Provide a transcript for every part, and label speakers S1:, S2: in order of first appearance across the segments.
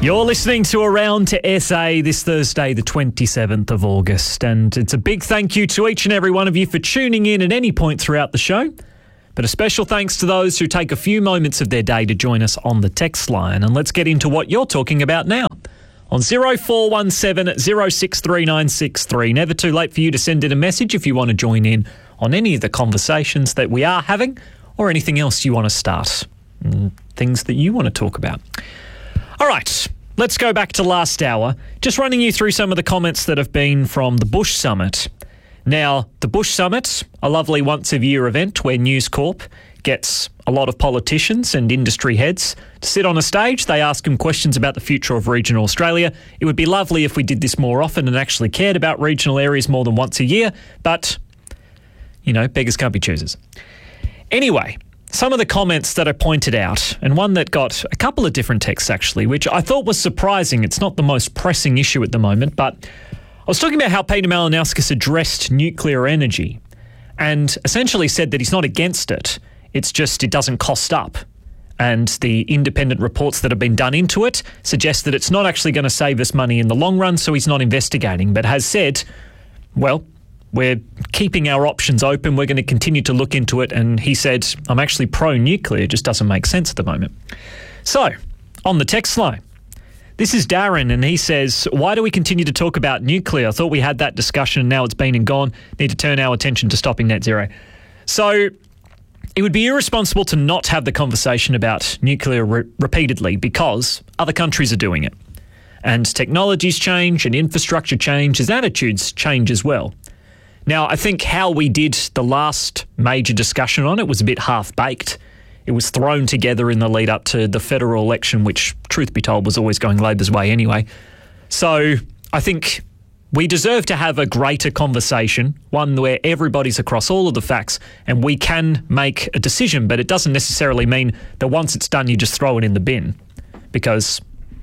S1: You're listening to Around to SA this Thursday, the 27th of August. And it's a big thank you to each and every one of you for tuning in at any point throughout the show. But a special thanks to those who take a few moments of their day to join us on the text line. And let's get into what you're talking about now. On 0417 063963. Never too late for you to send in a message if you want to join in on any of the conversations that we are having or anything else you want to start. Things that you want to talk about. All right, let's go back to last hour, just running you through some of the comments that have been from the Bush Summit. Now, the Bush Summit, a lovely once-a-year event where News Corp gets a lot of politicians and industry heads to sit on a stage. They ask them questions about the future of regional Australia. It would be lovely if we did this more often and actually cared about regional areas more than once a year, but, you know, beggars can't be choosers. Anyway, some of the comments that I pointed out, and one that got a couple of different texts actually, which I thought was surprising. It's not the most pressing issue at the moment, but I was talking about how Peter Malinauskas addressed nuclear energy and essentially said that he's not against it. It's just it doesn't cost up. And the independent reports that have been done into it suggest that it's not actually going to save us money in the long run, so he's not investigating, but has said, well, we're keeping our options open. We're going to continue to look into it. And he said, I'm actually pro-nuclear. It just doesn't make sense at the moment. So, on the text line, this is Darren, and he says, why do we continue to talk about nuclear? I thought we had that discussion and now it's been and gone. Need to turn our attention to stopping net zero. So, it would be irresponsible to not have the conversation about nuclear repeatedly because other countries are doing it. And technologies change and infrastructure changes, attitudes change as well. Now, I think how we did the last major discussion on it was a bit half-baked. It was thrown together in the lead up to the federal election, which, truth be told, was always going Labor's way anyway. So I think we deserve to have a greater conversation, one where everybody's across all of the facts and we can make a decision, but it doesn't necessarily mean that once it's done, you just throw it in the bin, because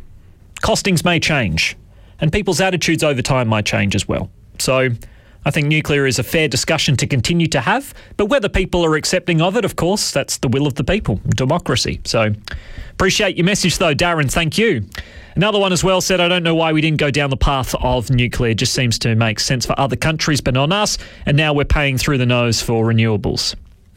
S1: costings may change and people's attitudes over time might change as well. So I think nuclear is a fair discussion to continue to have, but whether people are accepting of it, of course, that's the will of the people, democracy. So appreciate your message though, Darren, thank you. Another one as well said, I don't know why we didn't go down the path of nuclear. It just seems to make sense for other countries, but not us, and now we're paying through the nose for renewables.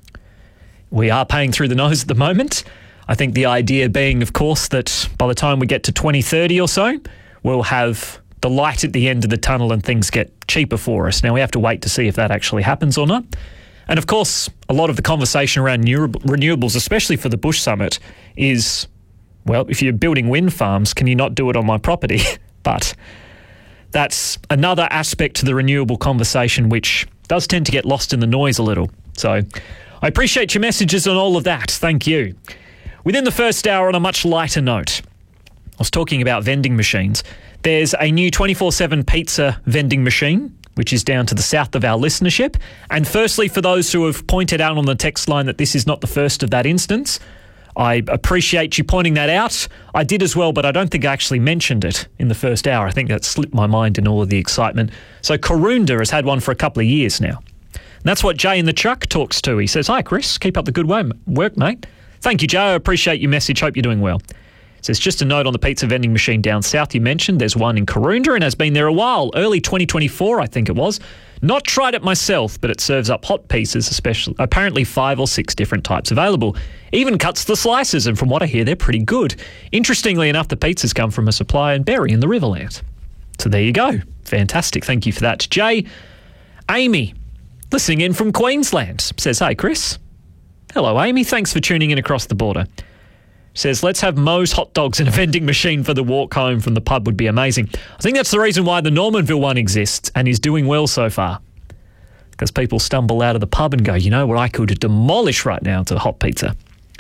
S1: We are paying through the nose at the moment. I think the idea being, of course, that by the time we get to 2030 or so, we'll have the light at the end of the tunnel and things get cheaper for us. Now, we have to wait to see if that actually happens or not. And of course, a lot of the conversation around renewables, especially for the Bush Summit, is, well, if you're building wind farms, can you not do it on my property? But that's another aspect to the renewable conversation, which does tend to get lost in the noise a little. So I appreciate your messages on all of that. Thank you. Within the first hour, on a much lighter note, I was talking about vending machines. There's a new 24/7 pizza vending machine, which is down to the south of our listenership. And firstly, for those who have pointed out on the text line that this is not the first of that instance, I appreciate you pointing that out. I did as well, but I don't think I actually mentioned it in the first hour. I think that slipped my mind in all of the excitement. So Karoonda has had one for a couple of years now. And that's what Jay in the truck talks to. He says, hi, Chris. Keep up the good work, mate. Thank you, Joe. I appreciate your message. Hope you're doing well. So it's just a note on the pizza vending machine down south you mentioned. There's one in Karoonda and has been there a while. Early 2024, I think it was. Not tried it myself, but it serves up hot pizzas, especially apparently 5 or 6 different types available. Even cuts the slices, and from what I hear, they're pretty good. Interestingly enough, the pizzas come from a supplier in Berry in the Riverland. So there you go. Fantastic. Thank you for that, Jay. Amy, listening in from Queensland, says, hey, Chris. Hello, Amy. Thanks for tuning in across the border. Says, let's have Moe's hot dogs in a vending machine for the walk home from the pub would be amazing. I think that's the reason why the Normanville one exists and is doing well so far. Because people stumble out of the pub and go, you know what I could demolish right now to the hot pizza.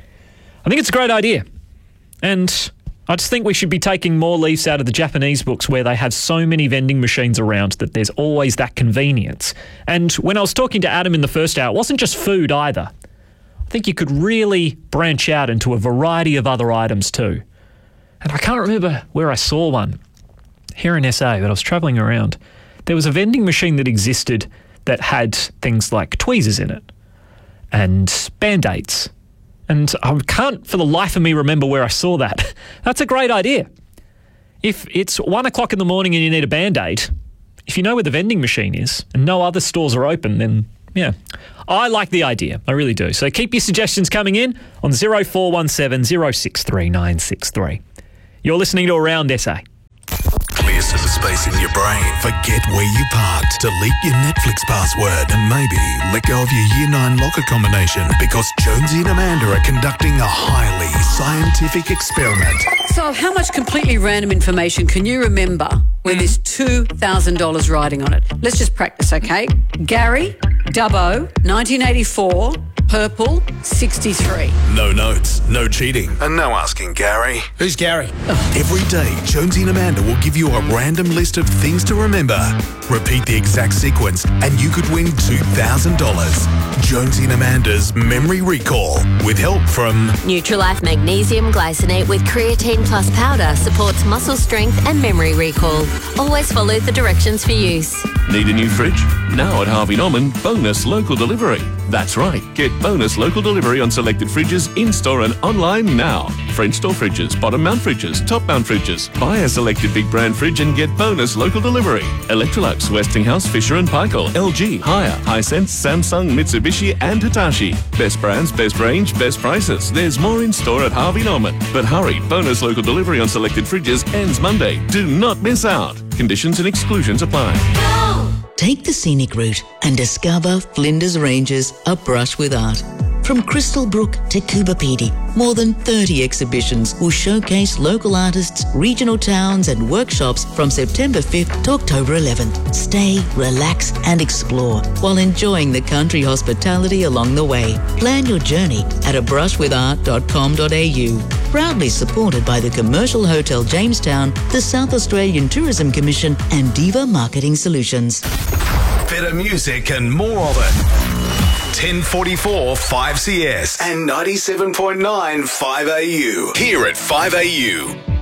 S1: I think it's a great idea. And I just think we should be taking more leaves out of the Japanese books where they have so many vending machines around that there's always that convenience. And when I was talking to Adam in the first hour, it wasn't just food either. I think you could really branch out into a variety of other items too. And I can't remember where I saw one here in SA, but I was travelling around. There was a vending machine that existed that had things like tweezers in it and Band-Aids. And I can't for the life of me remember where I saw that. That's a great idea. if it's 1 o'clock in the morning and you need a Band-Aid, if you know where the vending machine is and no other stores are open, then yeah. I like the idea. I really do. So keep your suggestions coming in on 0417 063 963. You're listening to Around SA.
S2: Clears to the space in your brain. Forget where you parked. Delete your Netflix password and maybe let go of your Year 9 locker combination because Jonesy and Amanda are conducting a highly scientific experiment.
S3: So how much completely random information can you remember where there's $2,000 riding on it? Let's just practice, okay? Gary, Dubbo, 1984, purple, 63.
S2: No notes, no cheating, and no asking Gary.
S4: Who's Gary?
S2: Every day, Jonesy and Amanda will give you a random list of things to remember. Repeat the exact sequence and you could win $2,000. Jonesy and Amanda's Memory Recall with help from
S5: Nutrilife Magnesium Glycinate with Creatine Plus powder supports muscle strength and memory recall. Always follow the directions for use.
S6: Need a new fridge? Now at Harvey Norman, bonus local delivery. That's right, get bonus local delivery on selected fridges in-store and online now. French door fridges, bottom mount fridges, top mount fridges. Buy a selected big brand fridge and get bonus local delivery. Electrolux, Westinghouse, Fisher & Paykel, LG, Haier, Hisense, Samsung, Mitsubishi and Hitachi. Best brands, best range, best prices. There's more in-store at Harvey Norman. But hurry, bonus local delivery on selected fridges ends Monday. Do not miss out. Conditions and exclusions apply.
S7: Take the scenic route and discover Flinders Ranges, a brush with art. From Crystal Brook to Coober Pedy, more than 30 exhibitions will showcase local artists, regional towns and workshops from September 5th to October 11th. Stay, relax and explore while enjoying the country hospitality along the way. Plan your journey at abrushwithart.com.au. Proudly supported by the Commercial Hotel Jamestown, the South Australian Tourism Commission and Diva Marketing Solutions.
S2: better music and more of it. 1044 5CS and 97.9 5AU. Here at 5AU.